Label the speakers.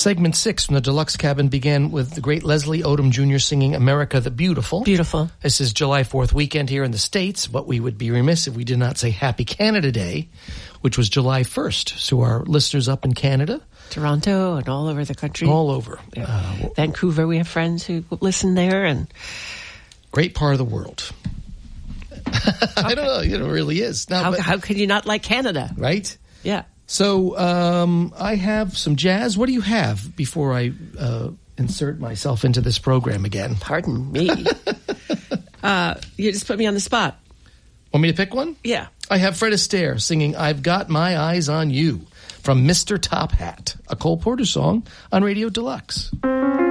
Speaker 1: Segment 6 from the Deluxe Cabin began with the great Leslie Odom Jr. singing America the Beautiful.
Speaker 2: Beautiful.
Speaker 1: This is July 4th weekend here in the States, but we would be remiss if we did not say Happy Canada Day, which was July 1st. So our listeners up in Canada.
Speaker 2: Toronto and all over the country.
Speaker 1: All over.
Speaker 2: Vancouver, we have friends who listen there. And
Speaker 1: great part of the world. I don't know. It really is. Now,
Speaker 2: how could you not like Canada?
Speaker 1: Right?
Speaker 2: Yeah.
Speaker 1: So I have some jazz. What do you have before I insert myself into this program again?
Speaker 2: Pardon me. You just put me on the spot.
Speaker 1: Want me to pick one?
Speaker 2: Yeah.
Speaker 1: I have Fred Astaire singing I've Got My Eyes on You from Mr. Top Hat, a Cole Porter song on Radio Deluxe.